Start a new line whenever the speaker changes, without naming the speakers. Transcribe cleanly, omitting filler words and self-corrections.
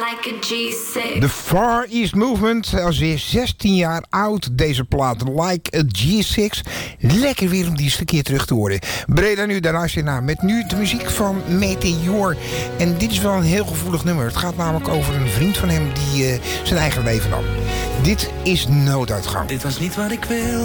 like a G6.
The Far East Movement, alweer 16 jaar oud, deze plaat, Like a G6. Lekker weer om die eens een keer terug te horen. Breda nu, daarna naar met nu de muziek van Meteor. En dit is wel een heel gevoelig nummer. Het gaat namelijk over een vriend van hem die zijn eigen leven nam. Dit is Nooduitgang.
Dit was niet wat ik wil.